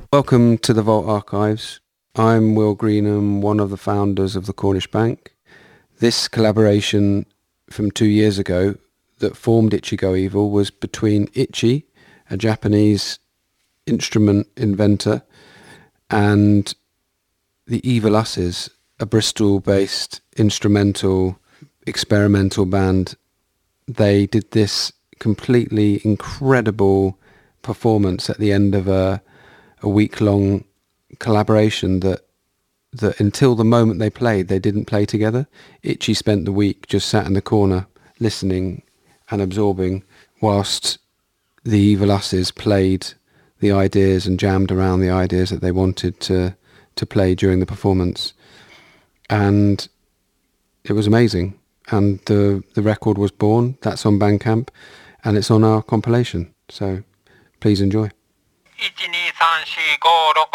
Welcome to the Vault Archives. I'm Will Greenham, one of the founders of the Cornish Bank. This collaboration from 2 years ago that formed Ichigo Evil was between Ichi, a Japanese instrument inventor, and the Evil Us's, a Bristol-based instrumental experimental band. They did this completely incredible performance at the end of a week-long collaboration that until the moment they played, they didn't play together. Ichi spent the week just sat in the corner listening and absorbing whilst the Evil Us's played the ideas and jammed around the ideas that they wanted to play during the performance. And it was amazing. And the record was born. That's on Bandcamp and it's on our compilation. So please enjoy. 1、2、3、4、5、6